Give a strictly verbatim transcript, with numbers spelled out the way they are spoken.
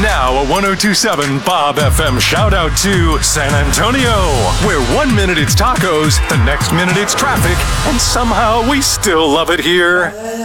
Now a one oh two point seven Bob F M shout out to San Antonio, where one minute it's tacos, the next minute it's traffic, and somehow we still love it here.